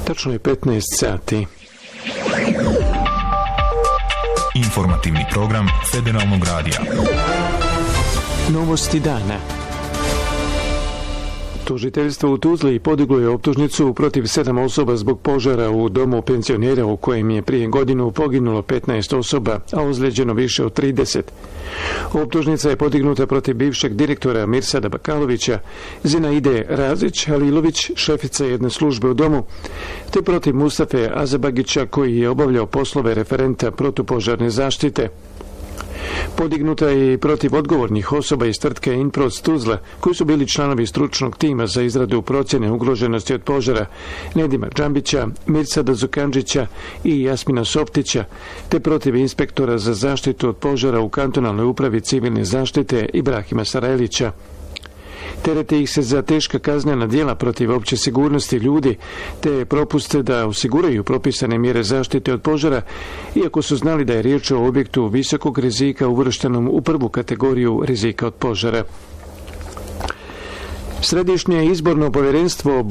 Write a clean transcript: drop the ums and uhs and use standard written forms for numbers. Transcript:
Tačno je 15 sati. Informativni program Federalnog radija. Novosti dana. Tužiteljstvo u Tuzli podiglo je optužnicu protiv 7 osoba zbog požara u domu penzionera u kojem je prije godinu poginulo 15 osoba, a ozlijeđeno više od 30. Optužnica je podignuta protiv bivšeg direktora Mirsada Bakalovića, Zinaide Razić Halilović, šefica jedne službe u domu, te protiv Mustafe Azabagića koji je obavljao poslove referenta protupožarne zaštite. Podignuta je i protiv odgovornih osoba iz tvrtke Inprost Tuzla, koji su bili članovi stručnog tima za izradu procjene ugroženosti od požara, Nedima Džambića, Mirsada Zukandžića i Jasmina Softića, te protiv inspektora za zaštitu od požara u kantonalnoj upravi civilne zaštite Ibrahima Sarajlića. Terete ih se za teška kaznena djela protiv opće sigurnosti ljudi, te propuste da osiguraju propisane mjere zaštite od požara, iako su znali da je riječ o objektu visokog rizika uvrštenom u prvu kategoriju rizika od požara. Središnje izborno povjerenstvo